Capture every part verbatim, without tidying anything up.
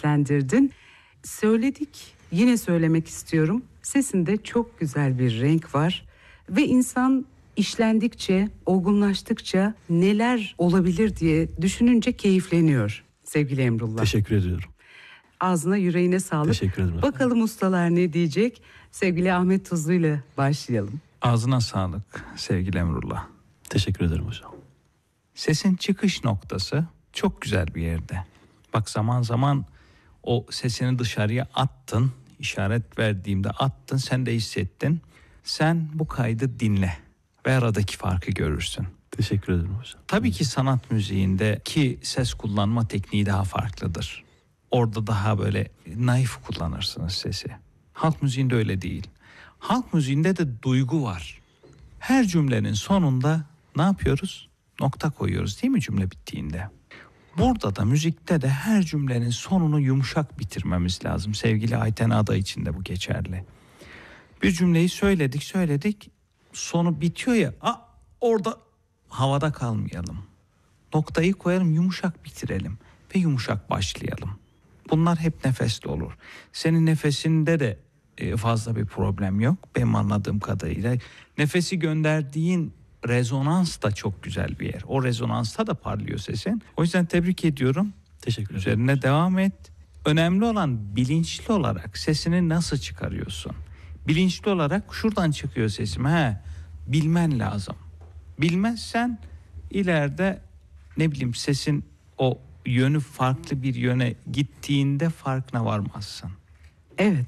seslendirdin. Söyledik, yine söylemek istiyorum. Sesinde çok güzel bir renk var ve insan işlendikçe, olgunlaştıkça neler olabilir diye düşününce keyifleniyor sevgili Emrullah. Teşekkür ediyorum. Ağzına yüreğine sağlık. Teşekkür ederim. Bakalım ustalar ne diyecek? Sevgili Ahmet Tuzlu ile başlayalım. Ağzına sağlık sevgili Emrullah. Teşekkür ederim hocam. Sesin çıkış noktası çok güzel bir yerde. Bak zaman zaman o sesini dışarıya attın. İşaret verdiğimde attın, sen de hissettin. Sen bu kaydı dinle ve aradaki farkı görürsün. Teşekkür ederim hocam. Tabii ki sanat müziğindeki ses kullanma tekniği daha farklıdır. Orada daha böyle naif kullanırsınız sesi. Halk müziğinde öyle değil. Halk müziğinde de duygu var. Her cümlenin sonunda ne yapıyoruz? Nokta koyuyoruz değil mi cümle bittiğinde? Burada da müzikte de her cümlenin sonunu yumuşak bitirmemiz lazım. Sevgili Ayten Ada için de bu geçerli. Bir cümleyi söyledik söyledik sonu bitiyor ya, a, orada havada kalmayalım. Noktayı koyalım, yumuşak bitirelim ve yumuşak başlayalım. Bunlar hep nefesli olur. Senin nefesinde de fazla bir problem yok benim anladığım kadarıyla. Nefesi gönderdiğin rezonans da çok güzel bir yer. O rezonansta da parlıyor sesin. O yüzden tebrik ediyorum. Teşekkür ederim. Üzerine devam et. Önemli olan bilinçli olarak sesini nasıl çıkarıyorsun? Bilinçli olarak şuradan çıkıyor sesim. He, bilmen lazım. Bilmezsen ileride ne bileyim sesin o yönü farklı bir yöne gittiğinde farkına varmazsın. Evet.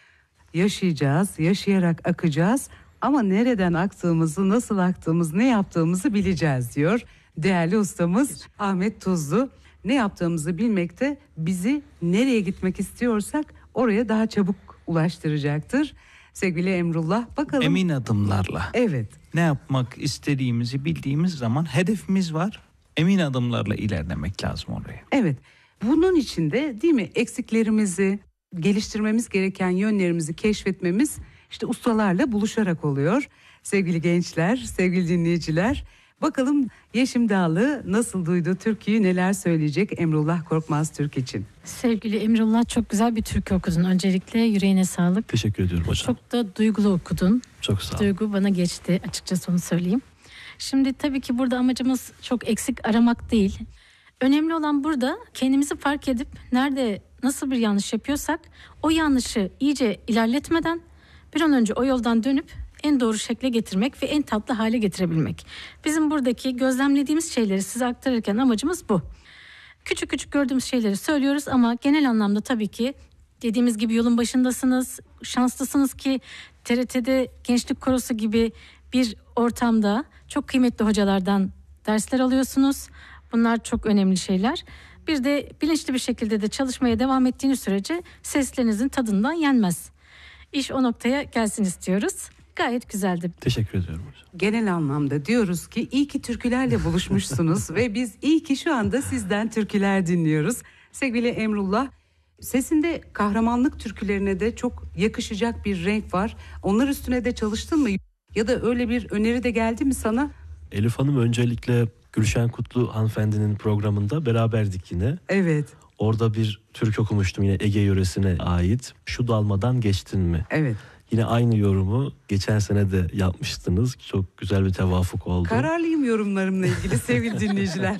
Yaşayacağız, yaşayarak akacağız ama nereden aktığımızı, nasıl aktığımızı, ne yaptığımızı bileceğiz diyor değerli ustamız Ahmet Tuzlu. Ne yaptığımızı bilmek de bizi nereye gitmek istiyorsak oraya daha çabuk ulaştıracaktır. Sevgili Emrullah, bakalım. Emin adımlarla. Evet. Ne yapmak istediğimizi bildiğimiz zaman hedefimiz var. Emin adımlarla ilerlemek lazım oraya. Evet. Bunun için de değil mi eksiklerimizi, geliştirmemiz gereken yönlerimizi keşfetmemiz işte ustalarla buluşarak oluyor. Sevgili gençler, sevgili dinleyiciler, bakalım Yeşim Dağlı nasıl duydu türküyü, neler söyleyecek Emrullah Korkmaz Türk için. Sevgili Emrullah, çok güzel bir türkü okudun. Öncelikle yüreğine sağlık. Teşekkür ediyorum hocam. Çok da duygulu okudun. Çok sağ ol. Duygu bana geçti, açıkçası onu söyleyeyim. Şimdi tabii ki burada amacımız çok eksik aramak değil. Önemli olan burada kendimizi fark edip nerede nasıl bir yanlış yapıyorsak o yanlışı iyice ilerletmeden bir an önce o yoldan dönüp en doğru şekle getirmek ve en tatlı hale getirebilmek. Bizim buradaki gözlemlediğimiz şeyleri size aktarırken amacımız bu. Küçük küçük gördüğümüz şeyleri söylüyoruz ama genel anlamda tabii ki dediğimiz gibi yolun başındasınız. Şanslısınız ki T R T'de Gençlik Korosu gibi bir ortamda çok kıymetli hocalardan dersler alıyorsunuz. Bunlar çok önemli şeyler. Bir de bilinçli bir şekilde de çalışmaya devam ettiğiniz sürece seslerinizin tadından yenmez. İş o noktaya gelsin istiyoruz. Gayet güzeldi. Teşekkür ediyorum hocam. Genel anlamda diyoruz ki iyi ki türkülerle buluşmuşsunuz ve biz iyi ki şu anda sizden türküler dinliyoruz. Sevgili Emrullah, sesinde kahramanlık türkülerine de çok yakışacak bir renk var. Onlar üstüne de çalıştın mı? Ya da öyle bir öneri de geldi mi sana? Elif Hanım, öncelikle Gülşen Kutlu hanımefendinin programında beraberdik yine. Evet. Orada bir türkü okumuştum yine Ege yöresine ait. Şu dalmadan geçtin mi? Evet. Yine aynı yorumu geçen sene de yapmıştınız. Çok güzel bir tevafuk oldu. Kararlıyım yorumlarımla ilgili sevgili dinleyiciler.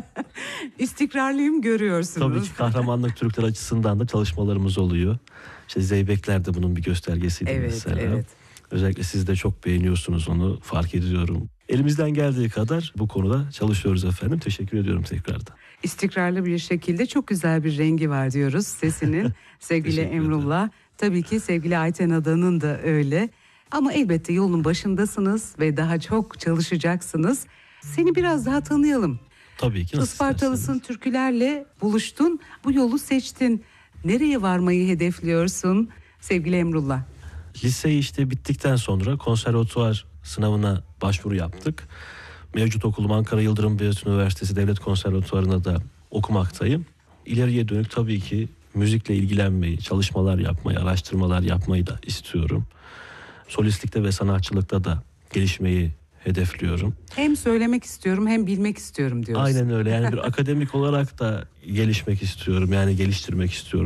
İstikrarlıyım, görüyorsunuz. Tabii ki kahramanlık Türkler açısından da çalışmalarımız oluyor. İşte Zeybekler de bunun bir göstergesiydi evet, mesela. Evet. Özellikle siz de çok beğeniyorsunuz, onu fark ediyorum. Elimizden geldiği kadar bu konuda çalışıyoruz efendim. Teşekkür ediyorum tekrardan. İstikrarlı bir şekilde çok güzel bir rengi var diyoruz sesinin. Sevgili Emrullah. Tabii ki sevgili Ayten Ada'nın da öyle. Ama elbette yolun başındasınız ve daha çok çalışacaksınız. Seni biraz daha tanıyalım. Tabii ki. Ispartalısın, türkülerle buluştun, bu yolu seçtin. Nereye varmayı hedefliyorsun sevgili Emrullah? Lise işte bittikten sonra konservatuvar sınavına başvuru yaptık. Mevcut okulum Ankara Yıldırım Beyazıt Üniversitesi Devlet Konservatuvarı'nda da okumaktayım. İleriye dönük tabii ki müzikle ilgilenmeyi, çalışmalar yapmayı, araştırmalar yapmayı da istiyorum. Solistlikte ve sanatçılıkta da gelişmeyi hedefliyorum. Hem söylemek istiyorum hem bilmek istiyorum diyorsun. Aynen öyle. Yani bir akademik olarak da gelişmek istiyorum. Yani geliştirmek istiyorum.